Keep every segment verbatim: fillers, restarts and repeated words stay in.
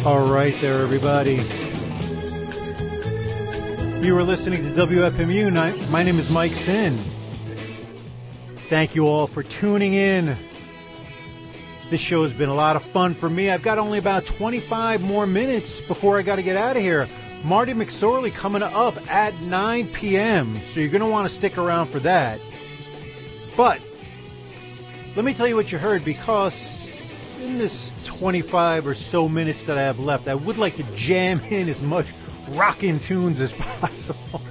All right there, everybody. You are listening to W F M U. My name is Mike Sin. Thank you all for tuning in. This show has been a lot of fun for me. I've got only about twenty-five more minutes before I got to get out of here. Marty McSorley coming up at nine p.m., so you're going to want to stick around for that. But let me tell you what you heard, because in this twenty-five or so minutes that I have left, I would like to jam in as much rockin' tunes as possible.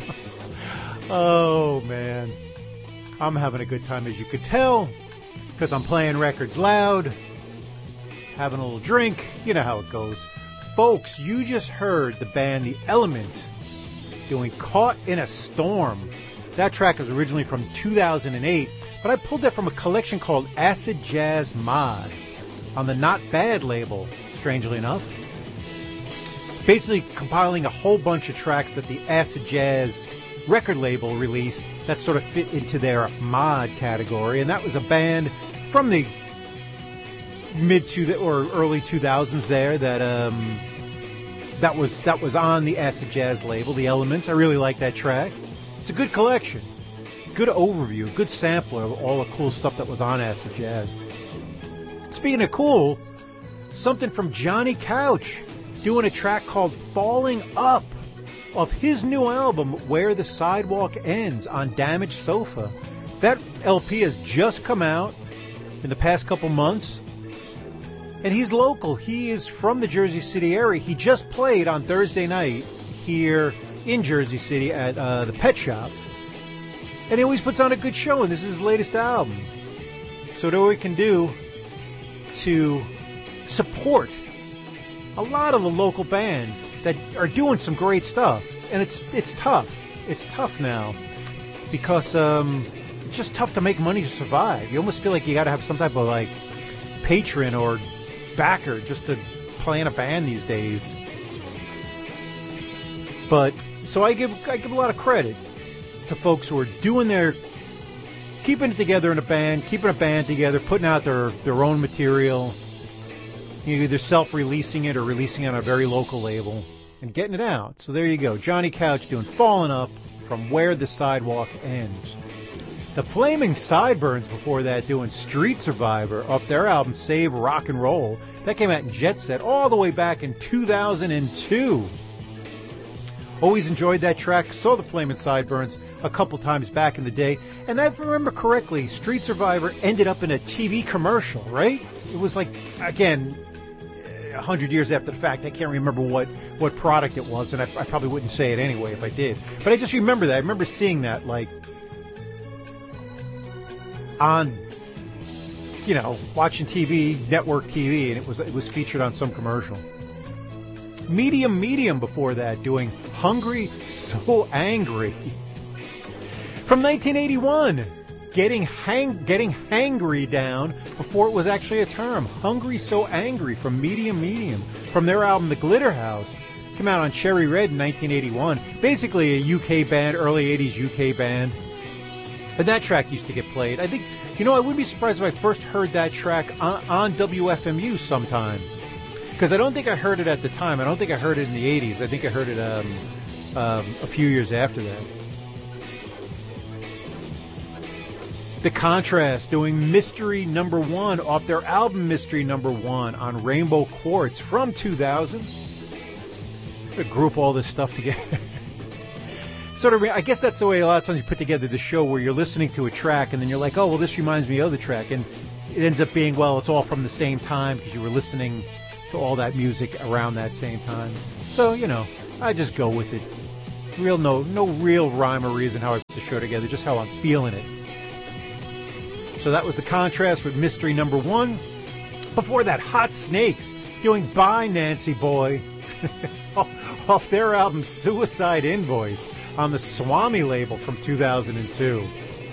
Oh, man. I'm having a good time, as you could tell, because I'm playing records loud, having a little drink. You know how it goes. Folks, you just heard the band The Elements doing Caught in a Storm. That track was originally from two thousand eight, but I pulled that from a collection called Acid Jazz Mod on the Not Bad label, strangely enough. Basically compiling a whole bunch of tracks that the Acid Jazz record label released that sort of fit into their mod category, and that was a band from the mid to or early two thousands there that um that was that was on the Acid Jazz label, The Elements. I really like that track. It's a good collection, good overview, good sampler of all the cool stuff that was on Acid Jazz. Speaking of cool, something from Johnny Couch doing a track called Falling Up of his new album, Where the Sidewalk Ends, on Damaged Sofa. That L P has just come out in the past couple months, and he's local. He is from the Jersey City area. He just played on Thursday night here in Jersey City at uh, the Pet Shop, and he always puts on a good show, and this is his latest album. So what we can do to support a lot of the local bands that are doing some great stuff, and it's it's tough. It's tough now because um, it's just tough to make money to survive. You almost feel like you got to have some type of like patron or backer just to play in a band these days. But so I give I give a lot of credit to folks who are doing their keeping it together in a band, keeping a band together, putting out their their own material. You're either self-releasing it or releasing it on a very local label and getting it out. So there you go. Johnny Couch doing Falling Up from Where the Sidewalk Ends. The Flaming Sideburns before that doing Street Survivor off their album Save Rock and Roll. That came out in Jet Set all the way back in two thousand two. Always enjoyed that track. Saw the Flaming Sideburns a couple times back in the day. And if I remember correctly, Street Survivor ended up in a T V commercial, right? It was like, again, a hundred years after the fact. I can't remember what, what product it was, and I, I probably wouldn't say it anyway if I did. But I just remember that. I remember seeing that, like, on, you know, watching T V, network T V, and it was it was featured on some commercial. Medium Medium before that, doing Hungry So Angry. From nineteen eighty-one, getting hang, getting hangry down before it was actually a term. Hungry So Angry from Medium Medium. From their album The Glitter House. Came out on Cherry Red in nineteen eighty-one. Basically a U K band, early eighties U K band. And that track used to get played. I think, you know, I wouldn't be surprised if I first heard that track on, on W F M U sometime. Because I don't think I heard it at the time. I don't think I heard it in the eighties. I think I heard it um, um, a few years after that. The Contrast doing Mystery Number One off their album Mystery Number One on Rainbow Quartz from two thousand. To group all this stuff together. Sort of, I guess that's the way a lot of times you put together the show, where you're listening to a track and then you're like, oh, well, this reminds me of the track. And it ends up being, well, it's all from the same time because you were listening to all that music around that same time. So, you know, I just go with it. Real no, no real rhyme or reason how I put the show together, just how I'm feeling it. So that was The Contrast with Mystery Number One. Before that, Hot Snakes doing Bye Nancy Boy off their album Suicide Invoice on the Swami label from two thousand two.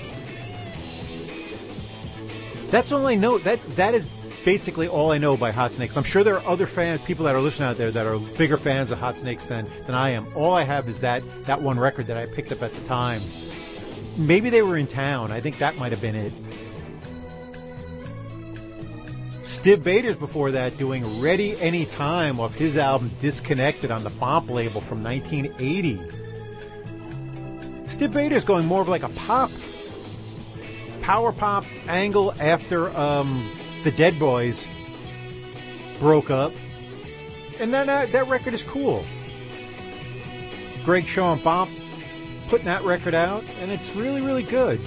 That's all I know. That that is basically all I know by Hot Snakes. I'm sure there are other fans, people that are listening out there that are bigger fans of Hot Snakes than, than I am. All I have is that, that one record that I picked up at the time. Maybe they were in town. I think that might have been it. Stiv Bators before that doing Ready Anytime off his album Disconnected on the Bomp label from nineteen eighty. Stiv Bators going more of like a pop, power pop angle after um, the Dead Boys broke up. And then uh, that record is cool. Greg Shaw and Bomp putting that record out, and it's really, really good.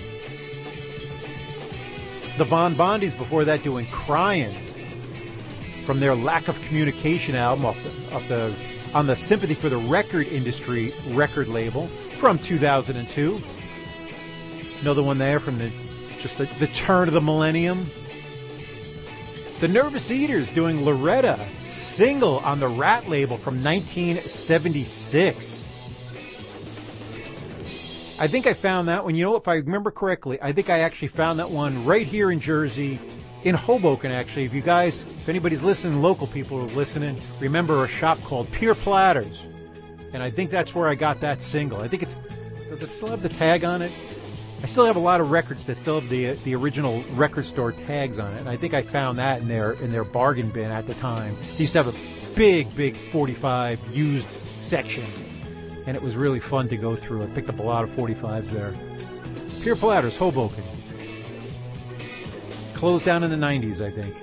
The Von Bondies before that doing Crying from their Lack of Communication album off the, off the, on the Sympathy for the Record Industry record label from two thousand two. Another one there from the just the, the turn of the millennium. The Nervous Eaters doing Loretta, single on the Rat label from nineteen seventy-six. I think I found that one, you know, if I remember correctly, I think I actually found that one right here in Jersey, in Hoboken, actually. If you guys, if anybody's listening, local people are listening, remember a shop called Pure Platters. And I think that's where I got that single. I think it's, does it still have the tag on it? I still have a lot of records that still have the the original record store tags on it. And I think I found that in their, in their bargain bin at the time. They used to have a big, big forty-five used section. And it was really fun to go through. I picked up a lot of forty-fives there. Pure Platters, Hoboken. Closed down in the nineties, I think.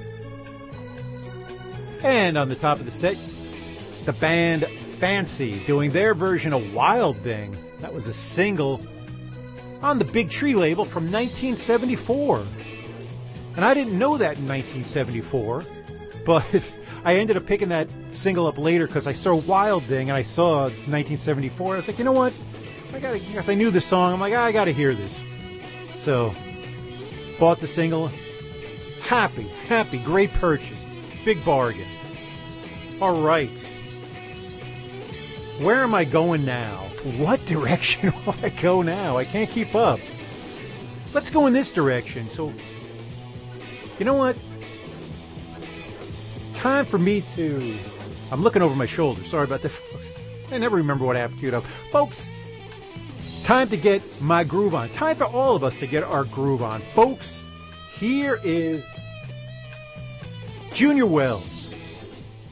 And on the top of the set, the band Fancy doing their version of Wild Thing. That was a single on the Big Tree label from nineteen seventy-four. And I didn't know that in nineteen seventy-four, but I ended up picking that single up later because I saw Wild Thing and I saw nineteen seventy-four. I was like, you know what? I gotta, because I knew the song. I'm like, I gotta hear this. So, bought the single. Happy, happy, great purchase. Big bargain. All right. Where am I going now? What direction will I go now? I can't keep up. Let's go in this direction. So, you know what? Time for me to... I'm looking over my shoulder. Sorry about that, folks. I never remember what I have queued up. Folks, time to get my groove on. Time for all of us to get our groove on. Folks, here is Junior Wells.